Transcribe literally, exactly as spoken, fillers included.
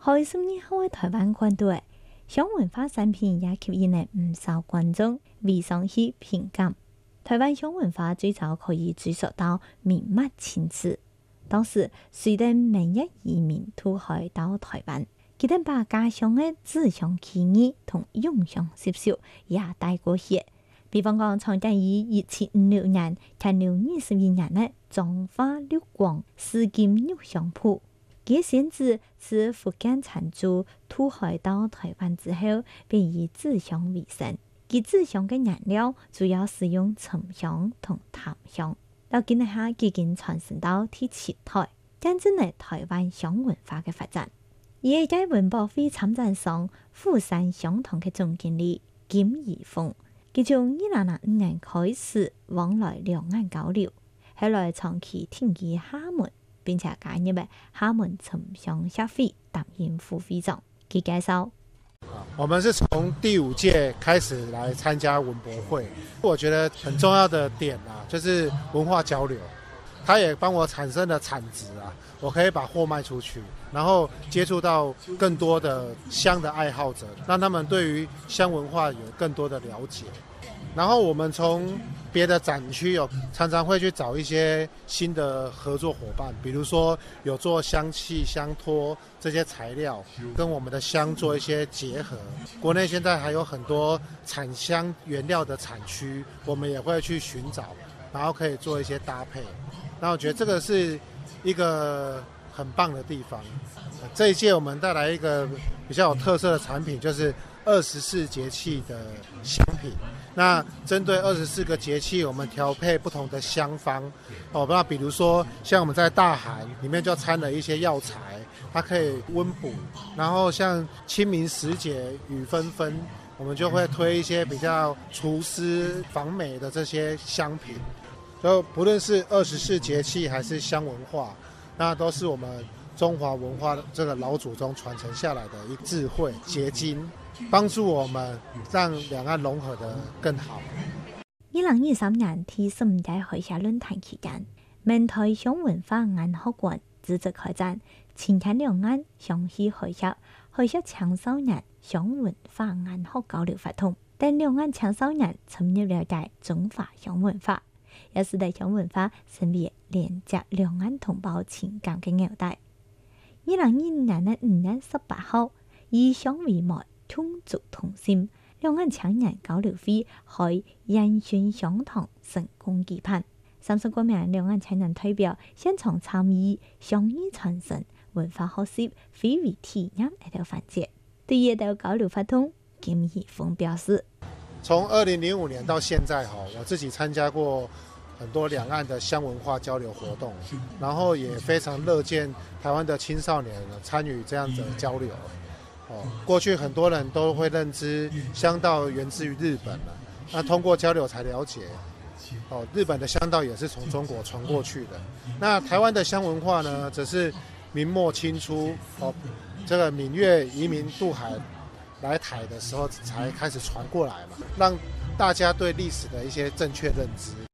二十年后的台湾看到的乡文化产品也吸引了唔少观众围上去评价。台湾乡文化最早可以追溯到明末清初，当時隨着明日移民渡海到台灣，佢哋把家鄉的志向企業同用上習俗也帶過去。比方講，從在於一七五六年停留二十二年的彰化六光絲金玉香鋪，佢先至自福建長州渡海到台灣之後，便以志向為生。佢志向嘅顏料主要使用沉香同檀香。到今日下，已經傳承到第七代，見證了台灣鄉文化嘅發展。而喺文博會參展上，釜山鄉堂嘅總經理金義峰，佢從二零零五年開始往來兩岸交流，後來長期定居廈門，並且加入了廈門沉香協會擔任副會長。佢介紹。 我們是從第五屆開始來參加文博會，我覺得很重要的點啊，就是文化交流，它也幫我產生了產值啊，我可以把貨賣出去，然後接觸到更多的香的愛好者，讓他們對於香文化有更多的了解。然後我們從別的展區有常常會去找一些新的合作夥伴，比如說有做香氣、香托這些材料，跟我們的香做一些結合。國內現在還有很多產香原料的產區，我們也會去尋找，然後可以做一些搭配。那我覺得這個是一個很棒的地方。這一屆我們帶來一個比較有特色的產品，就是二十四節氣的香品。那針對二十四個節氣，我們調配不同的香方。哦，那比如說像我們在大寒裡面就摻了一些藥材，它可以溫補。然後像清明時節雨紛紛，我們就會推一些比較除濕防黴的這些香品。就不論是二十四節氣還是香文化，那都是我們中華文化這個老祖宗傳承下來的一個智慧結晶，幫助我們讓兩岸融合得更好。 二零二三年第十五屆海峽論壇期間，明台鄉文化研學館組織開展青天兩岸湘西海峽海峽青少年鄉文化研學交流活動，等兩岸青少年深入了解中華鄉文化，也使得鄉文化成為連接兩岸同胞情感嘅紐帶。二零二二年嘅五月十八號，以鄉為媒，共築同心，兩岸青年交流會喺延順鄉堂成功舉辦。三十多名兩岸青年代表現場參與鄉語傳承、文化學習、非遺體驗呢條環節。對呢條交流活動，金義峰表示： 從二零零五年到現在，我自己參加過很多兩岸的鄉文化交流活動，然後也非常樂見台灣的青少年參與這樣的交流。哦，過去很多人都會認知香道源自於日本了，那通過交流才了解，哦，日本的香道也是從中國傳過去的。那台灣的香文化呢，則是明末清初，哦，這個閩粵移民渡海來台的時候才開始傳過來嘛，讓大家對歷史的一些正確認知。